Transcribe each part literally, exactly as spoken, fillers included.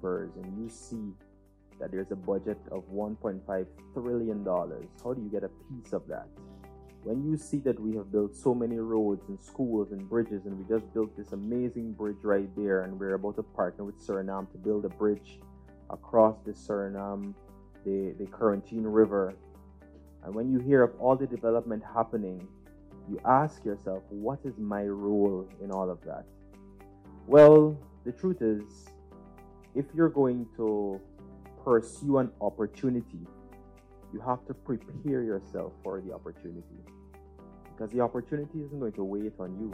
rivers and you see that there's a budget of one point five trillion dollars, how do you get a piece of that? When you see that we have built so many roads and schools and bridges, and we just built this amazing bridge right there, and we're about to partner with Suriname to build a bridge across the Suriname, the, the Quarantine River, and when you hear of all the development happening, you ask yourself, what is my role in all of that? Well, the truth is, if you're going to pursue an opportunity, you have to prepare yourself for the opportunity, because the opportunity isn't going to wait on you.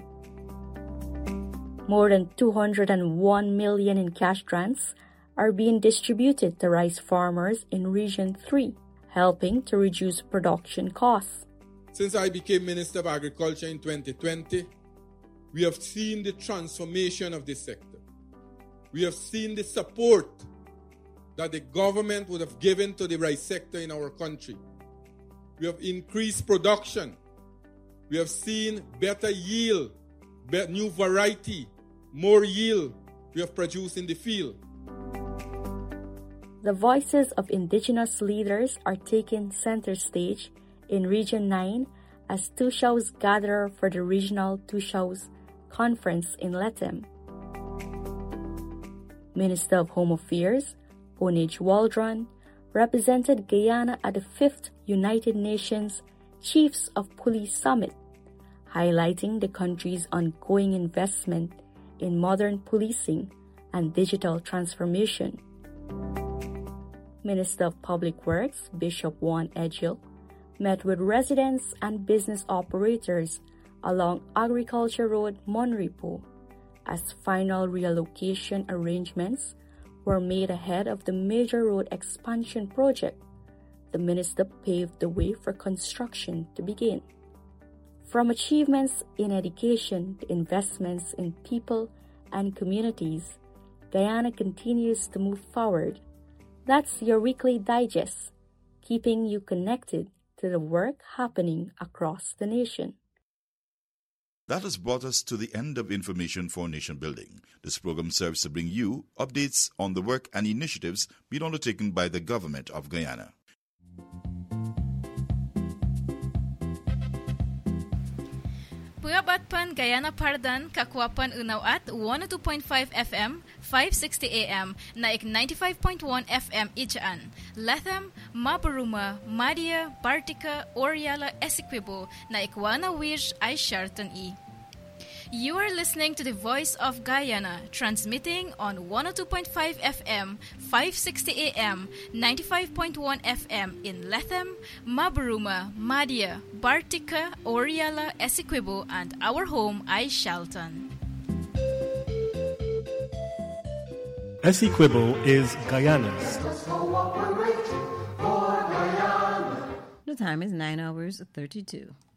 More than two hundred one million in cash grants are being distributed to rice farmers in Region three, helping to reduce production costs. Since I became Minister of Agriculture in twenty twenty, we have seen the transformation of this sector. We have seen the support that the government would have given to the rice sector in our country. We have increased production. We have seen better yield, be- new variety, more yield we have produced in the field. The voices of indigenous leaders are taking center stage in Region nine as Tushaus gather for the regional Tushaus conference in Lethem. Minister of Home Affairs, Onage Waldron, represented Guyana at the fifth United Nations Chiefs of Police Summit, highlighting the country's ongoing investment in modern policing and digital transformation. Minister of Public Works, Bishop Juan Edgil, met with residents and business operators along Agriculture Road, Monrepo, as final reallocation arrangements were made ahead of the major road expansion project. The minister paved the way for construction to begin. From achievements in education to investments in people and communities, Guyana continues to move forward. That's your weekly digest, keeping you connected to the work happening across the nation. That has brought us to the end of Information for Nation Building. This program serves to bring you updates on the work and initiatives being undertaken by the government of Guyana. Puyabat pan Guyana Pardan kakwapan unaw at one oh two point five F M, five sixty A M, naik ninety-five point one F M Ijaan, Lethem, Mabaruma, Madia, Bartica, Oriala, Essequibo, naik wana wish ay Sharton E. You are listening to the Voice of Guyana, transmitting on one oh two point five F M, five sixty A M, ninety-five point one F M in Lethem, Mabaruma, Madia, Bartica, Oriala, Essequibo, and our home ay Shalton. Essequibo is Guyana's. The time is nine hours thirty-two.